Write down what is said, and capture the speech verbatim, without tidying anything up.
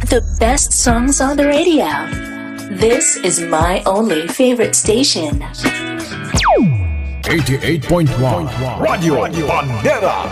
The best songs on the radio. This is my only favorite station. eighty-eight point one Radio Bandera.